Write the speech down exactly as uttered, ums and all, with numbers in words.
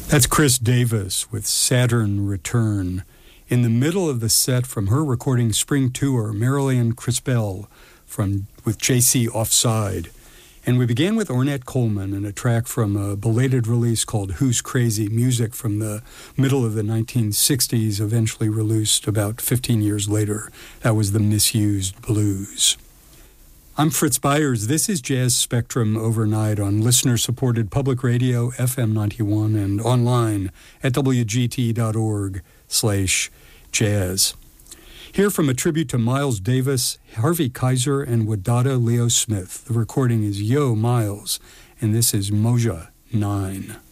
That's Chris Davis with Saturn Return. In the middle of the set from her recording Spring Tour, Marilyn Crispell from with J C Offside. And we began with Ornette Coleman and a track from a belated release called Who's Crazy, music from the middle of the nineteen sixties, eventually released about fifteen years later. That was the Misused Blues. I'm Fritz Byers. This is Jazz Spectrum Overnight on listener-supported public radio, F M ninety-one, and online at W G T dot org slash jazz. Here from a tribute to Miles Davis, Harvey Kaiser, and Wadada Leo Smith. The recording is Yo Miles, and this is Moja nine.